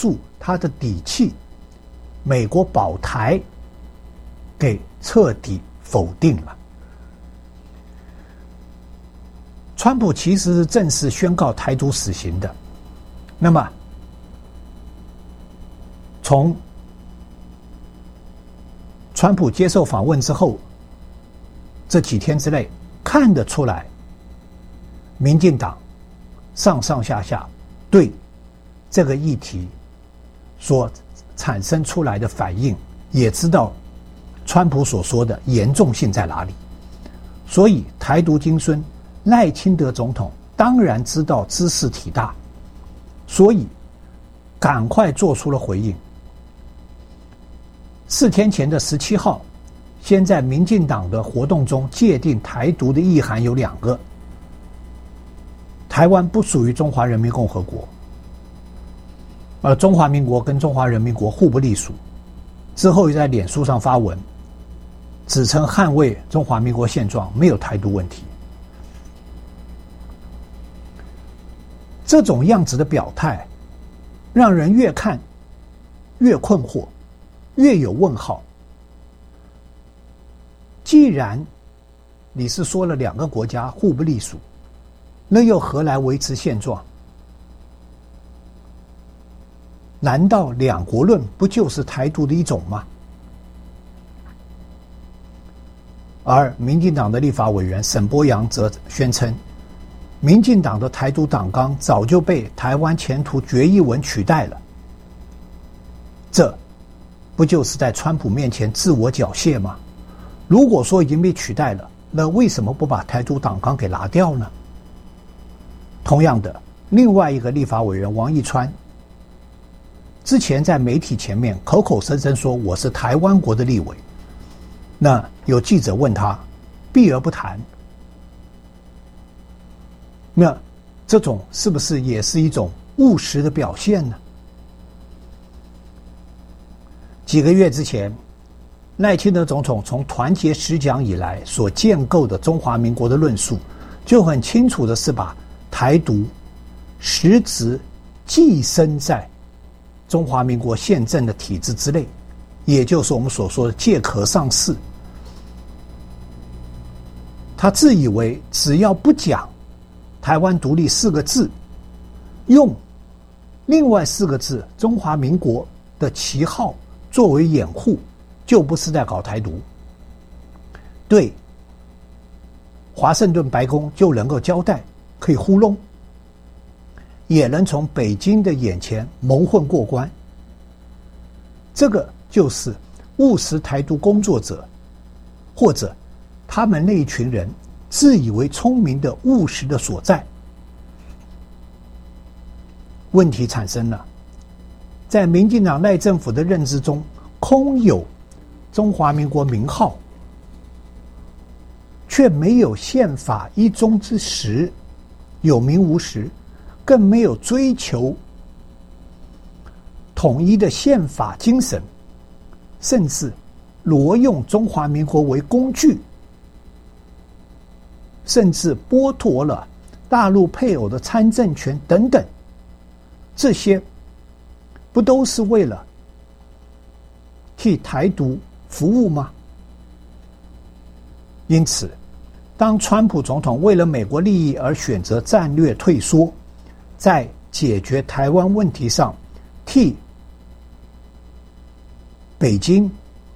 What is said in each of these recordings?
诉他的底气，美国保台给彻底否定了。川普其实是正式宣告台独死刑的。那么从川普接受访问之后这几天之内，看得出来民进党上上下下对这个议题所产生出来的反应，也知道川普所说的严重性在哪里。所以台独精孙赖清德总统当然知道茲事体大，所以赶快做出了回应。4天前的17号，先在民进党的活动中界定台独的意涵有2个：台湾不属于中华人民共和国，而中华民国跟中华人民国互不隶属。之后又在脸书上发文，指称捍卫中华民国现状，没有台独问题。这种样子的表态，让人越看越困惑，越有问号。既然你是说了2个国家互不隶属，那又何来维持现状？难道2国论不就是台独的一种吗？而民进党的立法委员沈波阳则宣称，民进党的台独党纲早就被台湾前途决议文取代了。这不就是在川普面前自我缴械吗？如果说已经被取代了，那为什么不把台独党纲给拿掉呢？同样的，另外一个立法委员王义川之前在媒体前面口口声声说我是台湾国的立委，那有记者问他，避而不谈，那这种是不是也是一种务实的表现呢？几个月之前，赖清德总统从团结十讲以来所建构的中华民国的论述，就很清楚的是把台独实质寄生在中华民国宪政的体制之内，也就是我们所说的借壳上市。他自以为只要不讲台湾独立4个字，用另外4个字中华民国的旗号作为掩护，就不是在搞台独，对华盛顿白宫就能够交代，可以糊弄，也能从北京的眼前蒙混过关。这个就是务实台独工作者，或者他们那一群人自以为聪明的务实的所在。问题产生了，在民进党赖政府的认知中，空有中华民国名号，却没有宪法一中之实，有名无实，更没有追求统一的宪法精神，甚至挪用中华民国为工具，甚至剥夺了大陆配偶的参政权等等，这些不都是为了替台独服务吗？因此，当川普总统为了美国利益而选择战略退缩，在解决台湾问题上替北京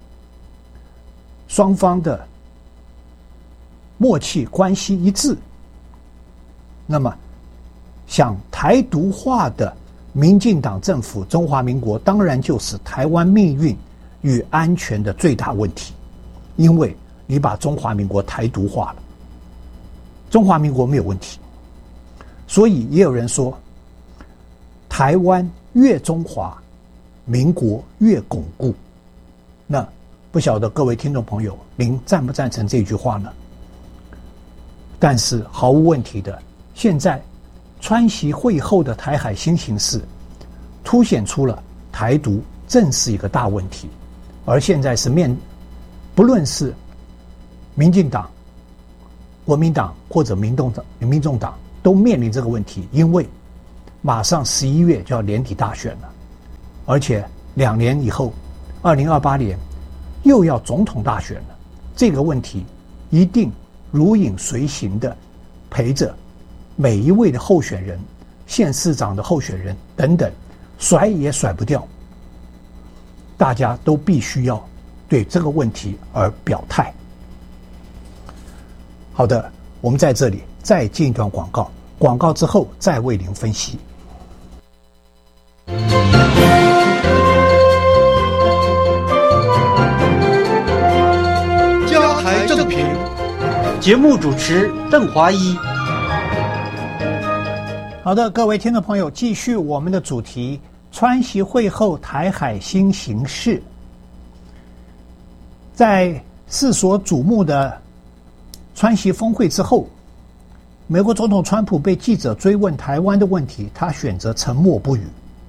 双方的默契关系一致，那么想台独化的民进党政府中华民国当然就是台湾命运与安全的最大问题，因为你把中华民国台独化了，中华民国没有问题。所以也有人说，台湾越中华，民国越巩固。那不晓得各位听众朋友，您赞不赞成这句话呢？但是毫无问题的，现在川习会后的台海新形势凸显出了台独正是一个大问题，而现在是不论是民进党、国民党或者民众党都面临这个问题，因为马上11月就要年底大选了， 而且2年以后，2028年又要总统大选了，这个问题一定如影随形的陪着每一位的候选人、县市长的候选人等等，甩也甩不掉。大家都必须要对这个问题而表态。好的，我们在这里再进一段广告，广告之后再为您分析。 加台正评，节目主持邓华一。 好的，各位听众朋友，继续我们的主题：川习会后台海新形势。在世所瞩目的川习峰会之后，美国总统川普被记者追问台湾的问题，他选择沉默不语。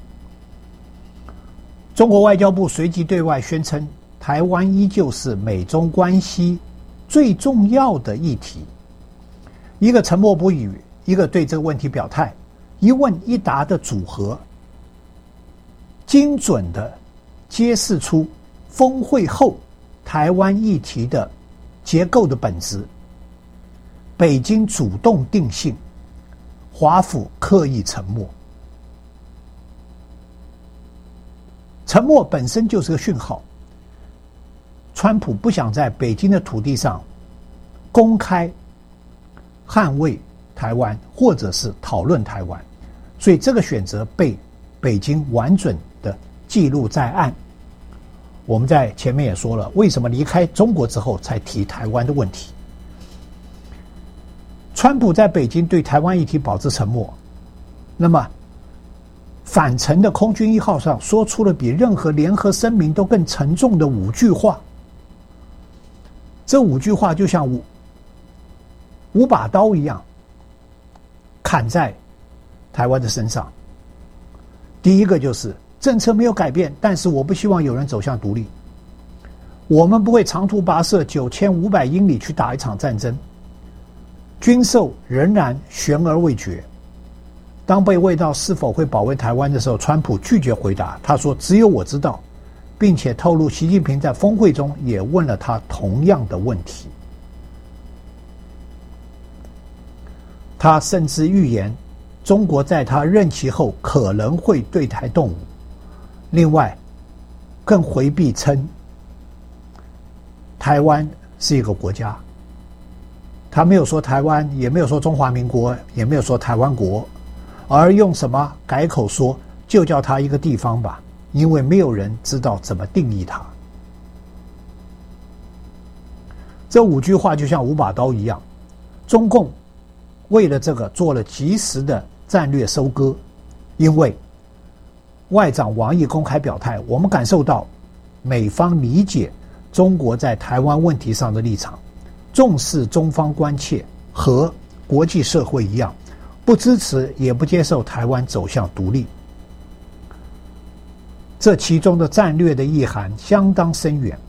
中国外交部随即对外宣称，台湾依旧是美中关系最重要的议题。一个沉默不语，一个对这个问题表态，一问一答的组合，精准的揭示出峰会后台湾议题的结构的本质。北京主动定性，华府刻意沉默。沉默本身就是个讯号，川普不想在北京的土地上公开捍卫台湾，或者是讨论台湾，所以这个选择被北京完整的记录在案。我们在前面也说了，为什么离开中国之后才提台湾的问题。川普在北京对台湾议题保持沉默，那么返程的空军1号上说出了比任何联合声明都更沉重的5句话。这5句话就像五把刀一样砍在台湾的身上。第一个就是政策没有改变，但是我不希望有人走向独立。我们不会长途跋涉9500英里去打一场战争。军售仍然悬而未决。当被问到是否会保卫台湾的时候，川普拒绝回答。他说只有我知道，并且透露习近平在峰会中也问了他同样的问题。他甚至预言中国在他任期后可能会对台动武。另外更回避称台湾是一个国家，他没有说台湾，也没有说中华民国，也没有说台湾国，而用什么改口说就叫它一个地方吧，因为没有人知道怎么定义它。这5句话就像5把刀一样，中共为了这个做了及时的战略收割。因为外长王毅公开表态，我们感受到美方理解中国在台湾问题上的立场，重视中方关切，和国际社会一样，不支持也不接受台湾走向独立。这其中的战略的意涵相当深远。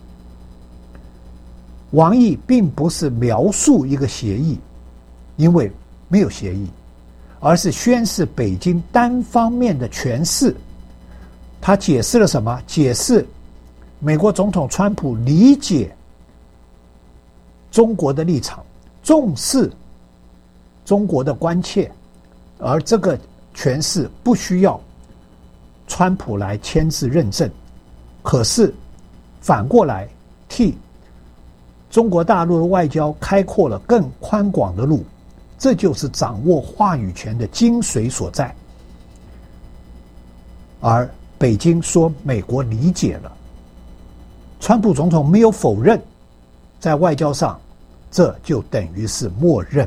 王毅并不是描述一个协议，因为没有协议，而是宣示北京单方面的诠释。他解释了什么？解释美国总统川普理解中国的立场，重视中国的关切，而这个诠释不需要川普来签字认证，可是反过来替中国大陆的外交开阔了更宽广的路，这就是掌握话语权的精髓所在。而北京说美国理解了，川普总统没有否认，在外交上这就等于是默认。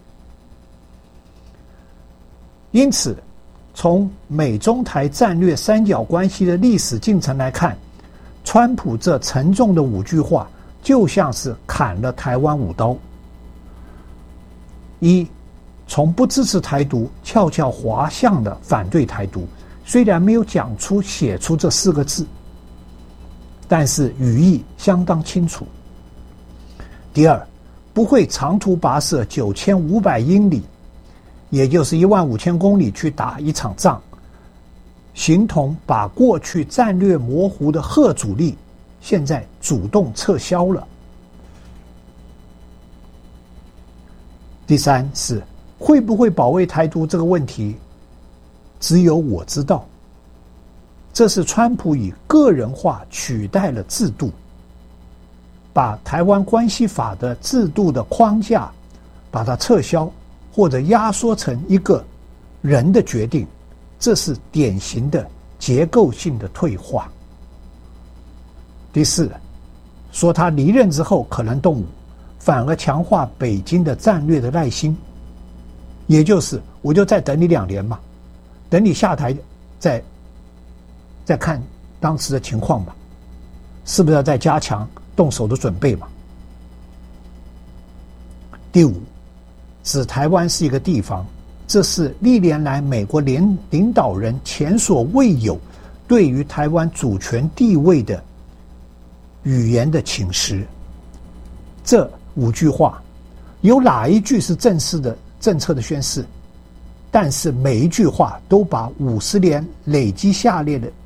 因此从美中台战略三角关系的历史进程来看，川普这沉重的5句话就像是砍了台湾5刀。一，从不支持台独悄悄滑向了反对台独，虽然没有讲出写出这4个字，但是语义相当清楚。第二，不会长途跋涉9500英里，也就是15000公里去打一场仗， 形同把过去战略模糊的贺阻力现在主动撤销了。第三是会不会保卫台独这个问题，只有我知道。这是川普以个人化取代了制度，把台湾关系法的制度的框架把它撤销，或者压缩成一个人的决定，这是典型的结构性的退化。第四，说他离任之后可能动武，反而强化北京的战略的耐心，也就是我就再等你2年嘛，等你下台再看当时的情况吧，是不是要再加强动手的准备嘛？第五，指台湾是一个地方，这是历年来美国领导人前所未有对于台湾主权地位的语言的侵蚀。这5句话，有哪一句是正式的政策的宣示？但是每一句话都把50年累积下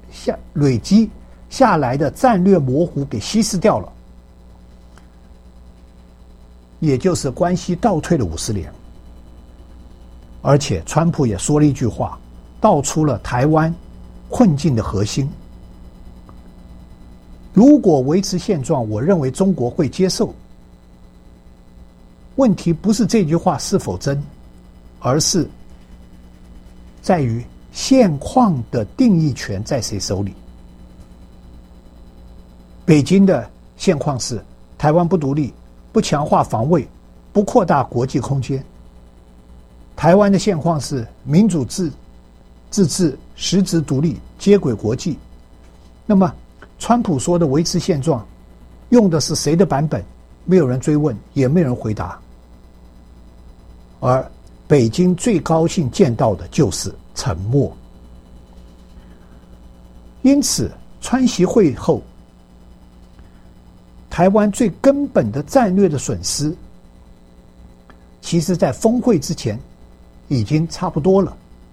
来的战略模糊给稀释掉了，也就是关系倒退了50年。而且川普也说了一句话，道出了台湾困境的核心。如果维持现状，我认为中国会接受。问题不是这句话是否真，而是在于现况的定义权在谁手里。北京的现况是台湾不独立，不强化防卫，不扩大国际空间。台湾的现况是民主自治，实质独立，接轨国际。那么川普说的维持现状用的是谁的版本？没有人追问，也没有人回答。而北京最高兴见到的就是沉默。因此川习会后，台湾最根本的战略的损失，其实在峰会之前已经差不多了。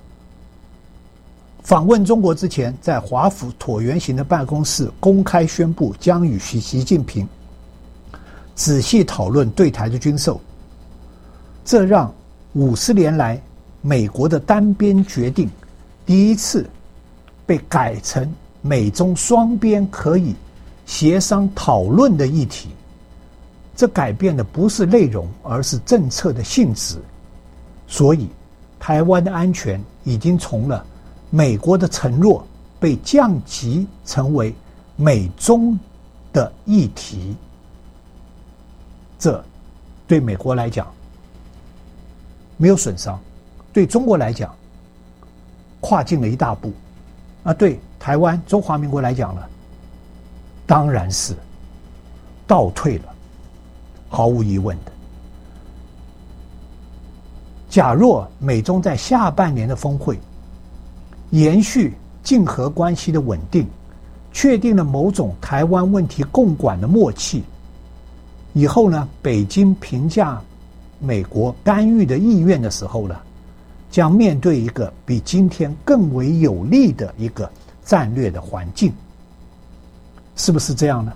访问中国之前，在华府椭圆形的办公室公开宣布将与习近平仔细讨论对台的军售，这让50年来美国的单边决定第一次被改成美中双边可以协商讨论的议题。这改变的不是内容，而是政策的性质。所以台湾的安全已经从了美国的承诺被降级成为美中的议题。这对美国来讲没有损伤，对中国来讲跨进了一大步，对台湾中华民国来讲呢，当然是倒退了，毫无疑问的。假若美中在下半年的峰会延续竞合关系的稳定，确定了某种台湾问题共管的默契，以后呢，北京评价美国干预的意愿的时候呢，将面对一个比今天更为有利的一个战略的环境。是不是这样呢？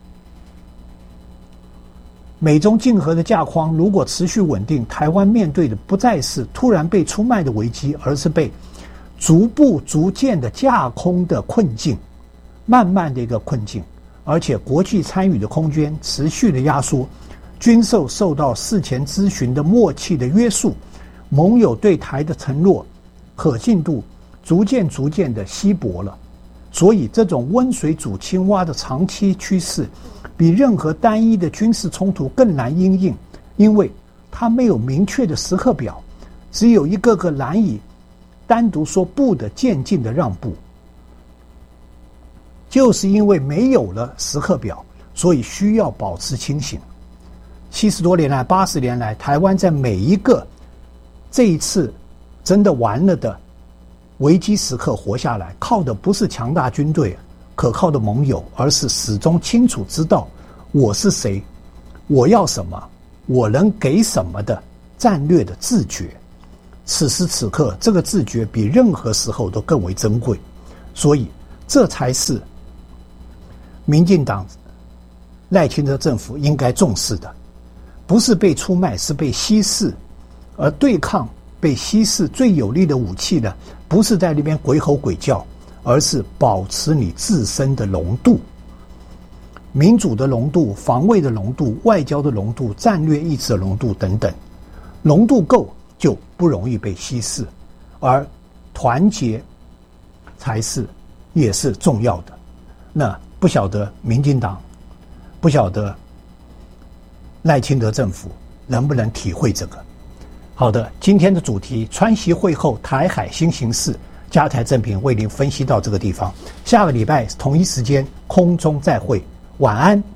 美中竞合的架框如果持续稳定，台湾面对的不再是突然被出卖的危机，而是被逐渐的架空的困境，慢慢的一个困境。而且国际参与的空间持续的压缩，军售受到事前咨询的默契的约束，盟友对台的承诺可信度逐渐的稀薄了。所以这种温水煮青蛙的长期趋势比任何单一的军事冲突更难因应，因为它没有明确的时刻表，只有一个个难以单独说不的渐进的让步。就是因为没有了时刻表，所以需要保持清醒。70多年来80年来，台湾在每一个这一次真的完了的危机时刻活下来，靠的不是强大军队可靠的盟友，而是始终清楚知道我是谁，我要什么，我能给什么的战略的自觉。此时此刻，这个自觉比任何时候都更为珍贵。 所以这才是民进党赖清德政府应该重视的，不是被出卖，是被稀释。而对抗被稀释最有力的武器呢，不是在那边鬼吼鬼叫，而是保持你自身的浓度，民主的浓度、防卫的浓度、外交的浓度、战略意志的浓度等等，浓度够就不容易被稀释，而团结才是也是重要的。那不晓得民进党，不晓得赖清德政府能不能体会这个。好的，今天的主题川习会后台海新形势，加台正评为您分析到这个地方。下个礼拜同一时间空中再会，晚安。